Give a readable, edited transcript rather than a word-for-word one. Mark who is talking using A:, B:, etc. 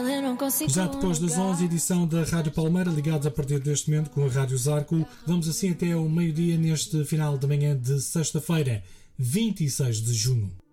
A: Já depois das 11, edição da Rádio Palmeira, ligados a partir deste momento com a Rádio Zarco. Vamos assim até ao meio-dia neste final de manhã de sexta-feira, 26 de junho.